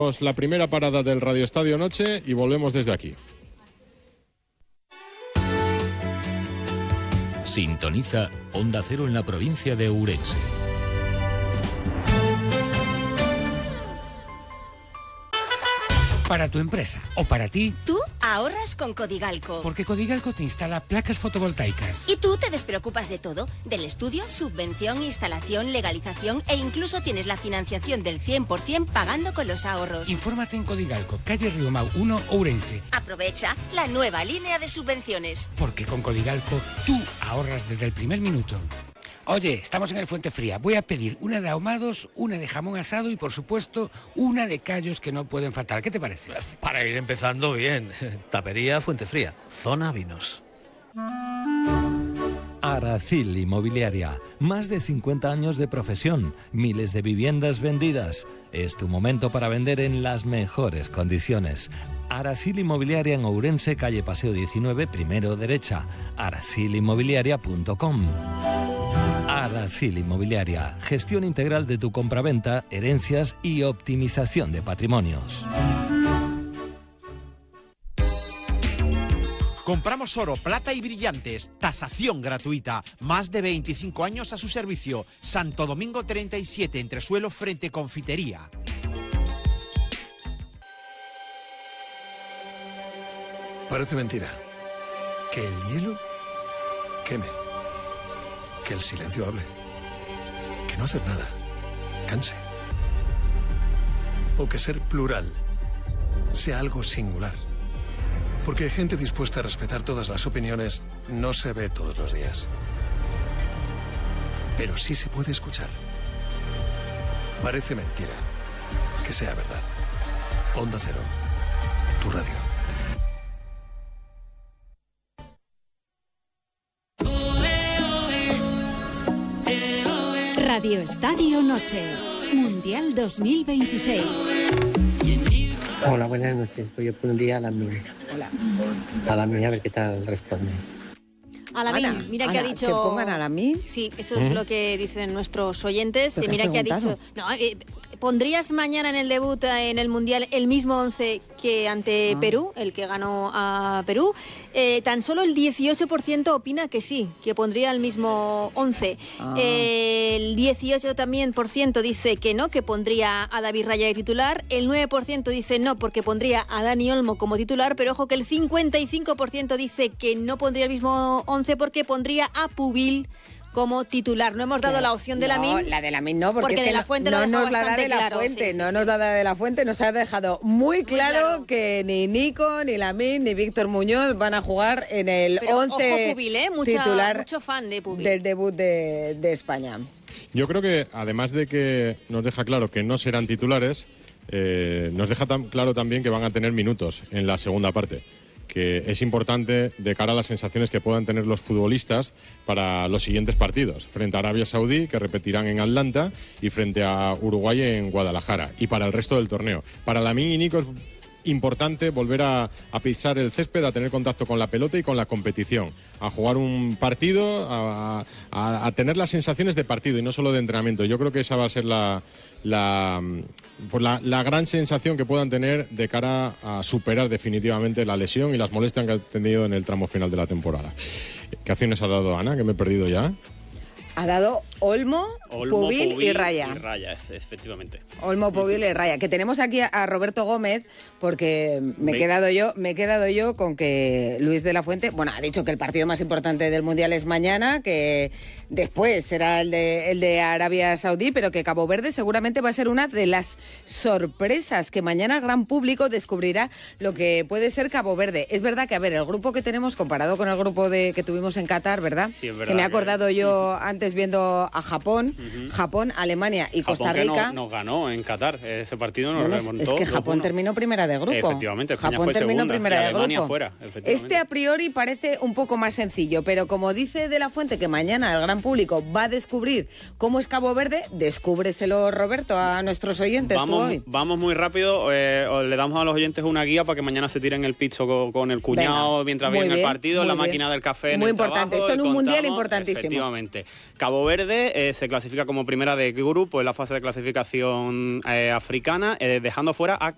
La primera parada del Radio Estadio Noche y volvemos desde aquí. Sintoniza Onda Cero en la provincia de Ourense. Para tu empresa o para ti. Tú ahorras con Codigalco. Porque Codigalco te instala placas fotovoltaicas. Y tú te despreocupas de todo, del estudio, subvención, instalación, legalización e incluso tienes la financiación del 100% pagando con los ahorros. Infórmate en Codigalco, calle Riomau 1, Ourense. Aprovecha la nueva línea de subvenciones. Porque con Codigalco tú ahorras desde el primer minuto. Oye, estamos en el Fuente Fría. Voy a pedir una de ahumados, una de jamón asado y, por supuesto, una de callos que no pueden faltar. ¿Qué te parece? Para ir empezando bien. Tapería Fuente Fría, zona vinos. Aracil Inmobiliaria. Más de 50 años de profesión, miles de viviendas vendidas. Es tu momento para vender en las mejores condiciones. Aracil Inmobiliaria en Ourense, calle Paseo 19, primero derecha. aracilinmobiliaria.com. Aracil Inmobiliaria, gestión integral de tu compraventa, herencias y optimización de patrimonios. Compramos oro, plata y brillantes, tasación gratuita, más de 25 años a su servicio. Santo Domingo 37, entresuelo frente Confitería. Parece mentira. Que el hielo queme. Que el silencio hable. Que no hacer nada canse. O que ser plural sea algo singular. Porque gente dispuesta a respetar todas las opiniones no se ve todos los días. Pero sí se puede escuchar. Parece mentira que sea verdad. Onda Cero, tu radio. Radio Estadio Noche, Mundial 2026. Hola, buenas noches. Voy a poner un día a la mía. Hola. A la mía, a ver qué tal responde. A la mía, mira que ha dicho... ¿Que pongan a la mía? Sí, eso es lo que dicen nuestros oyentes. Mira que ha dicho... No, ¿pondrías mañana en el debut en el Mundial el mismo 11 que ante Perú, el que ganó a Perú? Tan solo el 18% opina que sí, que pondría el mismo 11. El 18% también dice que no, que pondría a David Raya de titular. El 9% dice no, porque pondría a Dani Olmo como titular. Pero ojo que el 55% dice que no pondría el mismo 11 porque pondría a Pubil como titular. No hemos dado la opción de Lamine. No, la de Lamine no, porque es de la Fuente no nos la da de la claro, Fuente, sí, no nos la da de la Fuente, nos ha dejado muy claro que ni Nico, ni Lamine, ni Víctor Muñoz van a jugar en el 11 Pubil, titular mucho fan de Pubil. del debut de España. Yo creo que, además de que nos deja claro que no serán titulares, nos deja claro también que van a tener minutos en la segunda parte, que es importante de cara a las sensaciones que puedan tener los futbolistas para los siguientes partidos, frente a Arabia Saudí, que repetirán en Atlanta, y frente a Uruguay en Guadalajara, y para el resto del torneo. Para Lamine y Nico es importante volver a pisar el césped, a tener contacto con la pelota y con la competición, a jugar un partido, a tener las sensaciones de partido y no solo de entrenamiento. Yo creo que esa va a ser la gran sensación que puedan tener de cara a superar definitivamente la lesión y las molestias que han tenido en el tramo final de la temporada. ¿Qué acciones ha dado Ana? Que me he perdido ya. Ha dado Olmo, Pubil y Raya. Y Raya, efectivamente. Olmo, Pubil y Raya. Que tenemos aquí a Roberto Gómez, porque me he quedado yo con que Luis de la Fuente, bueno, ha dicho que el partido más importante del Mundial es mañana, que después será el de Arabia Saudí, pero que Cabo Verde seguramente va a ser una de las sorpresas, que mañana el gran público descubrirá lo que puede ser Cabo Verde. Es verdad que, a ver, el grupo que tenemos comparado con el grupo que tuvimos en Qatar, ¿verdad? Sí, es verdad. Que me he acordado yo antes viendo a Japón, Japón, Alemania y Costa Rica. Que nos ganó en Qatar, ese partido nos remontó. Es que Japón terminó primera de grupo. Efectivamente, España Japón fue terminó segunda, primera y de Alemania grupo. fuera, Este a priori parece un poco más sencillo, pero como dice de la Fuente que mañana el gran público va a descubrir cómo es Cabo Verde, descúbreselo, Roberto, a nuestros oyentes. Vamos muy rápido, le damos a los oyentes una guía para que mañana se tiren el pizzo con el cuñado mientras viene el partido, la máquina del café. Muy importante, esto en un mundial importantísimo. Efectivamente. Cabo Verde se clasifica como primera de grupo en la fase de clasificación africana, dejando fuera a